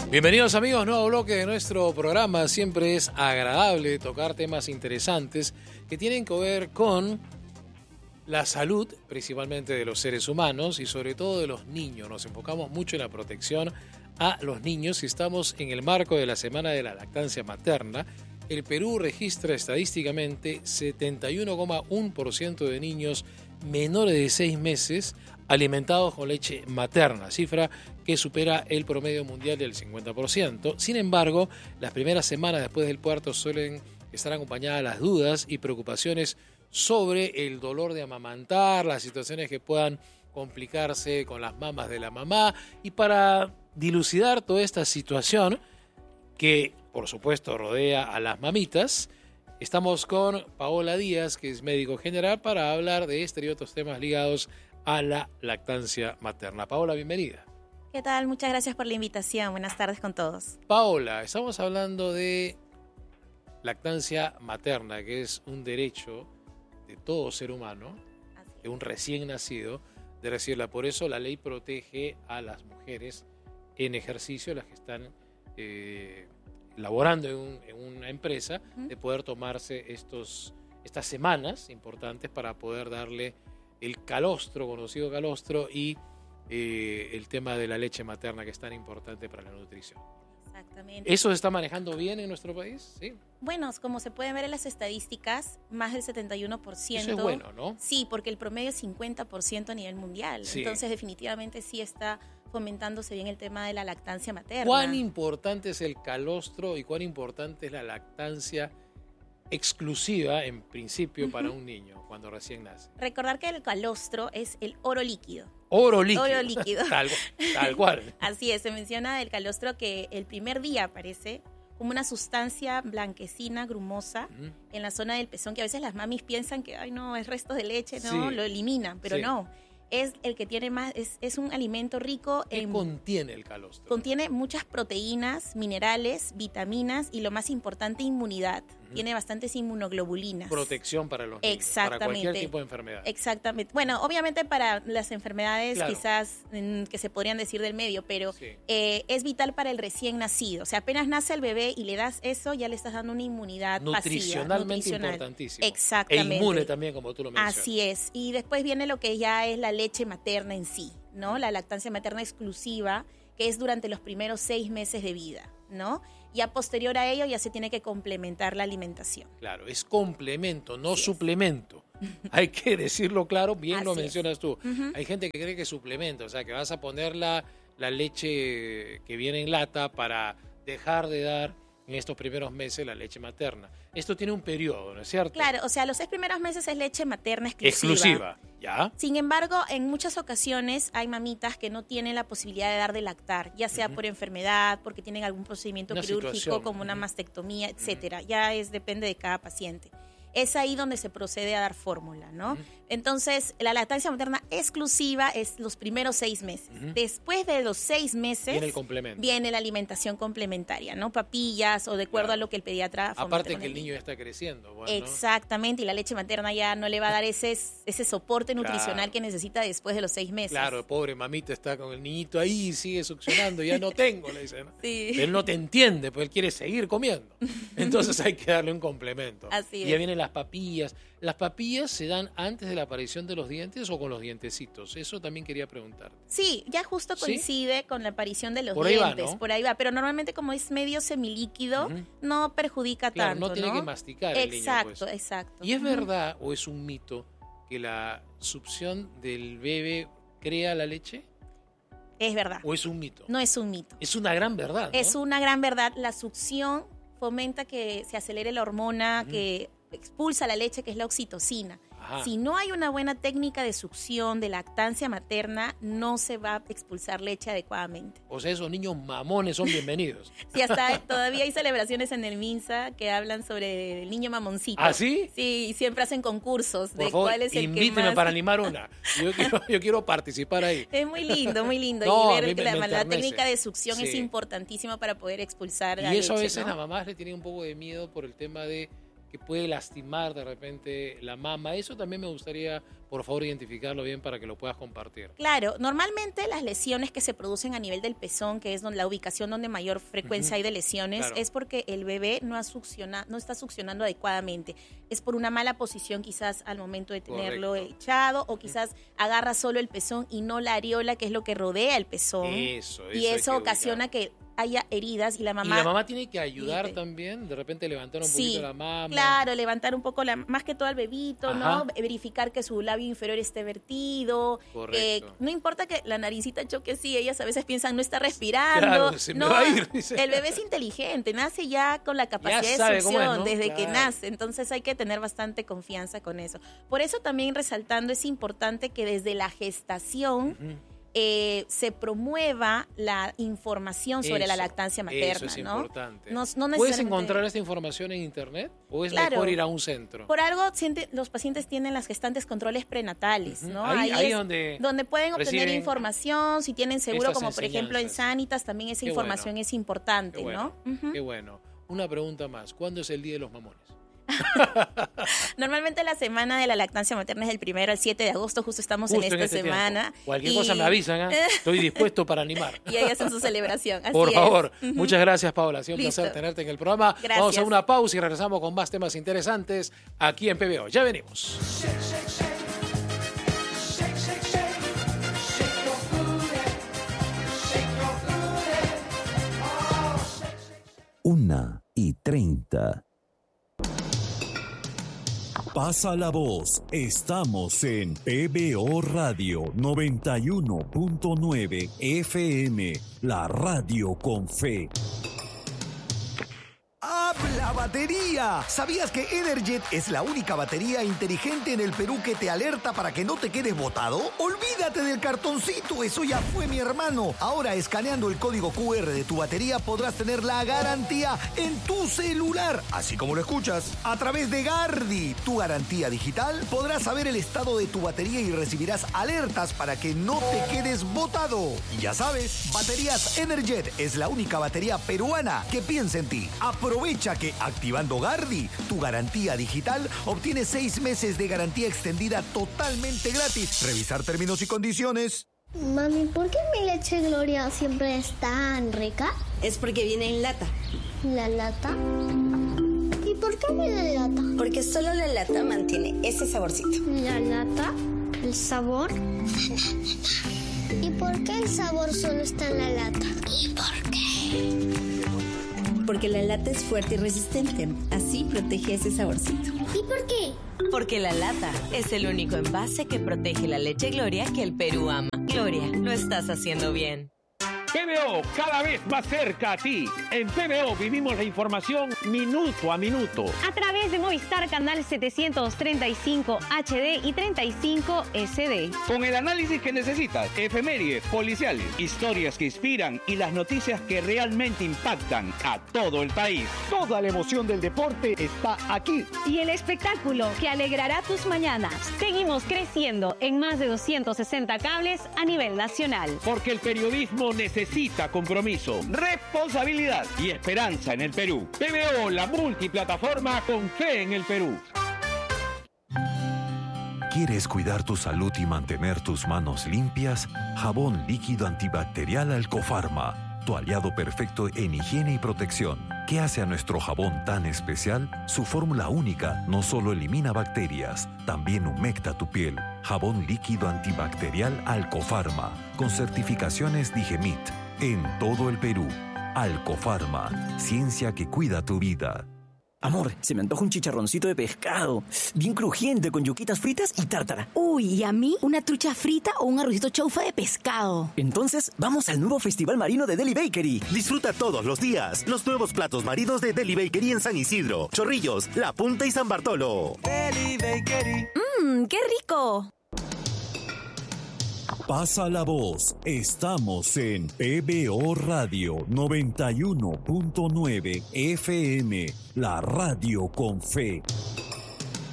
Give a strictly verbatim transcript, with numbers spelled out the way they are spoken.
Bienvenidos amigos, nuevo bloque de nuestro programa. Siempre es agradable tocar temas interesantes que tienen que ver con la salud, principalmente de los seres humanos y sobre todo de los niños. Nos enfocamos mucho en la protección a los niños y estamos en el marco de la Semana de la Lactancia Materna. El Perú registra estadísticamente setenta y uno coma uno por ciento de niños menores de seis meses alimentados con leche materna, cifra que supera el promedio mundial del cincuenta por ciento. Sin embargo, las primeras semanas después del parto suelen estar acompañadas de las dudas y preocupaciones sobre el dolor de amamantar, las situaciones que puedan complicarse con las mamas de la mamá. Y para dilucidar toda esta situación, que por supuesto rodea a las mamitas, estamos con Paola Díaz, que es médico general, para hablar de este y otros temas ligados a la lactancia materna. Paola, bienvenida. ¿Qué tal? Muchas gracias por la invitación. Buenas tardes con todos. Paola, estamos hablando de lactancia materna, que es un derecho de todo ser humano, de un recién nacido, de recibirla. Por eso la ley protege a las mujeres en ejercicio, las que están eh, laborando en, un, en una empresa, uh-huh. de poder tomarse estos, estas semanas importantes para poder darle el calostro, conocido calostro, y eh, el tema de la leche materna, que es tan importante para la nutrición. Exactamente. ¿Eso se está manejando bien en nuestro país? Sí. Bueno, como se puede ver en las estadísticas, más del setenta y uno por ciento. Eso es bueno, ¿no? Sí, porque el promedio es cincuenta por ciento a nivel mundial. Sí. Entonces, definitivamente sí está fomentándose bien el tema de la lactancia materna. ¿Cuán importante es el calostro y cuán importante es la lactancia exclusiva, en principio, uh-huh. para un niño cuando recién nace? Recordar que el calostro es el oro líquido. Oro líquido. Oro líquido. tal, tal cual. Así es, se menciona el calostro que el primer día aparece como una sustancia blanquecina, grumosa, uh-huh. en la zona del pezón, que a veces las mamis piensan que, ay no, es resto de leche, no, sí. lo eliminan, pero sí. no. Es el que tiene más, es, es un alimento rico ¿Qué en... contiene el calostro? Contiene muchas proteínas, minerales, vitaminas y lo más importante, inmunidad. Uh-huh. Tiene bastantes inmunoglobulinas. Protección para los niños. Exactamente. Para cualquier tipo de enfermedad. Exactamente. Bueno, obviamente para las enfermedades claro. quizás mm, que se podrían decir del medio, pero sí. eh, es vital para el recién nacido. O sea, apenas nace el bebé y le das eso, ya le estás dando una inmunidad nutricionalmente pasiva. Nutricional. Importantísimo. Exactamente. E inmune también, como tú lo mencionas. Así es. Y después viene lo que ya es la leche materna en sí, ¿no? La lactancia materna exclusiva, que es durante los primeros seis meses de vida, ¿no? Ya posterior a ello ya se tiene que complementar la alimentación. Claro, es complemento, no Así suplemento. Es. Hay que decirlo claro, bien Así lo mencionas es. tú. Uh-huh. Hay gente que cree que es suplemento, o sea, que vas a poner la, la leche que viene en lata para dejar de dar en estos primeros meses la leche materna. Esto tiene un periodo, ¿no es cierto? Claro, o sea, los seis primeros meses es leche materna exclusiva. Exclusiva, ¿ya? Sin embargo, en muchas ocasiones hay mamitas que no tienen la posibilidad de dar de lactar, ya sea uh-huh. por enfermedad, porque tienen algún procedimiento una quirúrgico situación. como una uh-huh. mastectomía, etcétera. Uh-huh. Ya es depende de cada paciente. Es ahí donde se procede a dar fórmula, ¿no? Uh-huh. Entonces, la lactancia materna exclusiva es los primeros seis meses. Uh-huh. Después de los seis meses viene el complemento. Viene la alimentación complementaria, ¿no? Papillas o de acuerdo claro. a lo que el pediatra fomente. Aparte que el niño ya está creciendo. Bueno, exactamente, y la leche materna ya no le va a dar ese, ese soporte nutricional claro. que necesita después de los seis meses. Claro, pobre mamita está con el niñito ahí, sigue succionando, ya no tengo, le dice, ¿no? Sí. Él no te entiende, pues él quiere seguir comiendo. Entonces hay que darle un complemento. Así y es. ya vienen las papillas. ¿Las papillas se dan antes de la aparición de los dientes o con los dientecitos? Eso también quería preguntar. Sí, ya justo coincide ¿Sí? con la aparición de los por ahí dientes. Va, ¿no? Por ahí va, pero normalmente como es medio semilíquido, uh-huh. no perjudica claro, tanto, no tiene ¿no? que masticar el exacto, niño, pues. Exacto, ¿Y es uh-huh. verdad o es un mito que la succión del bebé crea la leche? Es verdad. ¿O es un mito? No es un mito. Es una gran verdad, ¿no? Es una gran verdad. La succión fomenta que se acelere la hormona uh-huh. que expulsa la leche, que es la oxitocina. Ajá. Si no hay una buena técnica de succión, de lactancia materna, no se va a expulsar leche adecuadamente. O sea, esos niños mamones son bienvenidos. Sí, hasta todavía hay celebraciones en el MINSA que hablan sobre el niño mamoncito. ¿Ah, sí? Sí, y siempre hacen concursos Por de favor, cuál es el invíteme que más... para animar una. Yo quiero, yo quiero participar ahí. Es muy lindo, muy lindo. No, y ver que me, la, me la técnica de succión sí. es importantísima para poder expulsar y la eso leche, a veces ¿no? las mamás le tienen un poco de miedo por el tema de que puede lastimar de repente la mama. Eso también me gustaría, por favor, identificarlo bien para que lo puedas compartir. Claro, normalmente las lesiones que se producen a nivel del pezón, que es donde la ubicación donde mayor frecuencia uh-huh. hay de lesiones, claro. es porque el bebé no, ha succiona, no está succionando adecuadamente. Es por una mala posición quizás al momento de tenerlo Correcto. echado, o quizás uh-huh. agarra solo el pezón y no la areola, que es lo que rodea el pezón. Eso, eso y eso que ocasiona ubicar. que haya heridas y la mamá... Y la mamá tiene que ayudar y, también, de repente levantar un sí, poquito la mama. Claro, levantar un poco, la, más que todo al bebito, Ajá. ¿no? Verificar que su labio inferior esté vertido. Correcto. Eh, no importa que la naricita choque, sí, ellas a veces piensan no está respirando. Claro, se me no, va a ir. El bebé es inteligente, nace ya con la capacidad ya de succión es, ¿no? desde claro. que nace, entonces hay que tener bastante confianza con eso. Por eso también resaltando, es importante que desde la gestación... Uh-huh. Eh, se promueva la información sobre eso, la lactancia materna, eso es ¿no? importante. No, no ¿Puedes encontrar esta información en internet o es claro, mejor ir a un centro? Por algo siente, los pacientes tienen las gestantes controles prenatales, uh-huh. ¿no? Ahí, ahí es donde, donde pueden obtener información, si tienen seguro, como por ejemplo en Sanitas, también esa Qué información bueno. es importante, Qué bueno. ¿no? Uh-huh. Qué bueno. Una pregunta más. ¿Cuándo es el Día de los Mamones? Normalmente la semana de la lactancia materna es del primero al siete de agosto, justo estamos justo en esta en este semana. Tiempo. Cualquier y... cosa me avisan, ¿eh? Estoy dispuesto para animar. Y ahí hacen su celebración. Así Por favor, es. muchas gracias, Paola. Ha sido un Listo. placer tenerte en el programa. Gracias. Vamos a una pausa y regresamos con más temas interesantes aquí en P B O. Ya venimos. Una y treinta. Pasa la voz, estamos en P B O Radio noventa y uno punto nueve F M, la radio con fe. ¡Habla batería! ¿Sabías que Energet es la única batería inteligente en el Perú que te alerta para que no te quedes botado? Olvídate del cartoncito, eso ya fue, mi hermano. Ahora, escaneando el código Q R de tu batería, podrás tener la garantía en tu celular, así como lo escuchas. A través de Gardi, tu garantía digital, podrás saber el estado de tu batería y recibirás alertas para que no te quedes botado. Y ya sabes, Baterías Energet es la única batería peruana que piensa en ti. Aprovecha que activando Gardi, tu garantía digital, obtienes seis meses de garantía extendida totalmente gratis. Revisar términos y condiciones. Mami, ¿por qué mi leche Gloria siempre es tan rica? Es porque viene en lata. ¿La lata? ¿Y por qué viene en lata? Porque solo la lata mantiene ese saborcito. ¿La lata? ¿El sabor? ¿Y por qué el sabor solo está en la lata? ¿Y por qué? Porque la lata es fuerte y resistente. Así protege ese saborcito. ¿Y por qué? Porque la lata es el único envase que protege la leche Gloria que el Perú ama. Gloria, lo estás haciendo bien. P B O, cada vez más cerca a ti. En P B O vivimos la información minuto a minuto. A través de Movistar Canal setecientos treinta y cinco H D y treinta y cinco S D. Con el análisis que necesitas, efemérides, policiales, historias que inspiran y las noticias que realmente impactan a todo el país. Toda la emoción del deporte está aquí. Y el espectáculo que alegrará tus mañanas. Seguimos creciendo en más de doscientos sesenta cables a nivel nacional. Porque el periodismo necesita Necesita compromiso, responsabilidad y esperanza en el Perú. P B O, la multiplataforma con fe en el Perú. ¿Quieres cuidar tu salud y mantener tus manos limpias? Jabón líquido antibacterial Alcofarma, tu aliado perfecto en higiene y protección. ¿Qué hace a nuestro jabón tan especial? Su fórmula única no solo elimina bacterias, también humecta tu piel. Jabón líquido antibacterial Alcofarma, con certificaciones Digemit, en todo el Perú. Alcofarma, ciencia que cuida tu vida. Amor, se me antoja un chicharroncito de pescado, bien crujiente, con yuquitas fritas y tártara. Uy, ¿y a mí? ¿Una trucha frita o un arrocito chaufa de pescado? Entonces, vamos al nuevo Festival Marino de Deli Bakery. Disfruta todos los días los nuevos platos marinos de Deli Bakery en San Isidro, Chorrillos, La Punta y San Bartolo. Deli Bakery. ¡Mmm, qué rico! Pasa la voz, estamos en P B O Radio noventa y uno punto nueve F M, la radio con fe.